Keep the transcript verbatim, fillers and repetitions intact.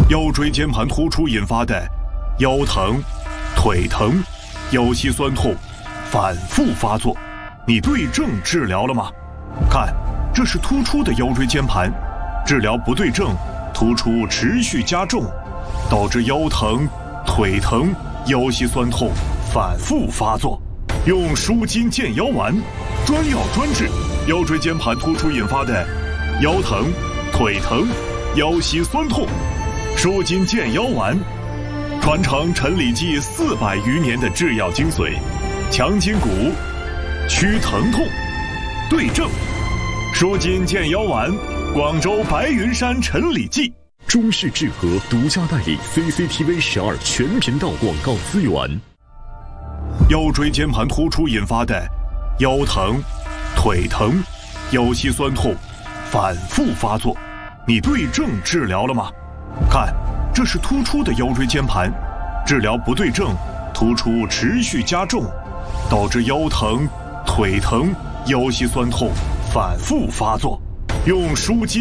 腰椎间盘突出引发的腰疼、腿疼、腰膝酸痛反复发作，你对症治疗了吗？看，这是突出的腰椎间盘，治疗不对症，突出持续加重，导致腰疼、腿疼、腰膝酸痛反复发作。用舒筋健腰丸，专药专治腰椎间盘突出引发的腰疼、腿疼、腰膝酸痛。舒筋健腰丸，传承陈李济四百余年的制药精髓，强筋骨，祛疼痛，对症。舒筋健腰丸，广州白云山陈李济。 中式制和独家代理 C C T V 十二全频道广告资源。 腰椎间盘突出引发的腰疼、腿疼、腰膝酸痛反复发作，你对症治疗了吗？看，这是突出的腰椎间盘，治疗不对症，突出持续加重，导致腰疼、腿疼、腰膝酸痛反复发作。用舒筋